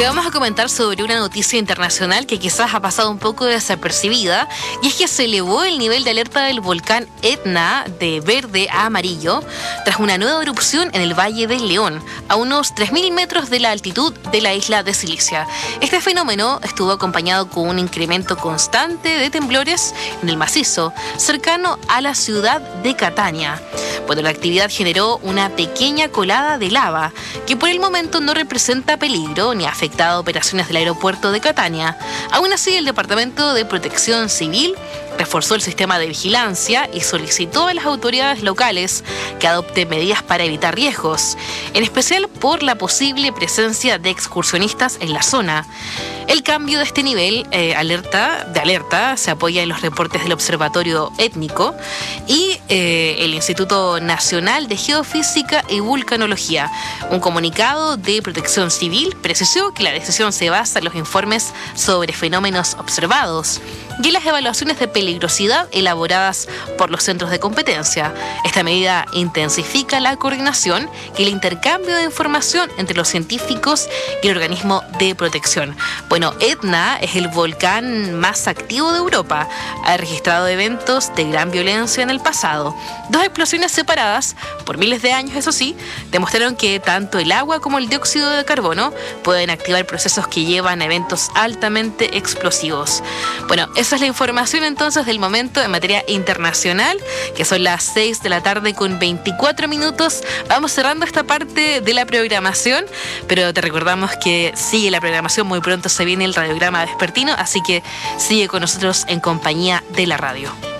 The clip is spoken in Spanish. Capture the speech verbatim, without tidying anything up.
Te vamos a comentar sobre una noticia internacional que quizás ha pasado un poco desapercibida, y es que se elevó el nivel de alerta del volcán Etna de verde a amarillo tras una nueva erupción en el Valle del León, a unos tres mil metros de la altitud de la isla de Cilicia. Este fenómeno estuvo acompañado con un incremento constante de temblores en el macizo, cercano a la ciudad de Catania. Bueno, la actividad generó una pequeña colada de lava que por el momento no representa peligro ni afecta a operaciones del aeropuerto de Catania. Aún así, el Departamento de Protección Civil reforzó el sistema de vigilancia y solicitó a las autoridades locales que adopten medidas para evitar riesgos, en especial por la posible presencia de excursionistas en la zona. El cambio de este nivel eh, alerta, de alerta se apoya en los reportes del Observatorio Étnico y eh, el Instituto Nacional de Geofísica y Vulcanología. Un comunicado de Protección Civil precisó que la decisión se basa en los informes sobre fenómenos observados y en las evaluaciones de peligrosidad elaboradas por los centros de competencia. Esta medida intensifica la coordinación y el intercambio de información entre los científicos y el organismo de protección. Bueno, Etna es el volcán más activo de Europa. Ha registrado eventos de gran violencia en el pasado. Dos explosiones separadas por miles de años, eso sí, demostraron que tanto el agua como el dióxido de carbono pueden activar procesos que llevan a eventos altamente explosivos. Bueno, esa es la información entonces del momento en materia internacional, que son las seis de la tarde con veinticuatro minutos. Vamos cerrando esta parte de la programación, pero te recordamos que sigue la programación, muy pronto se viene el radiograma vespertino, así que sigue con nosotros en compañía de la radio.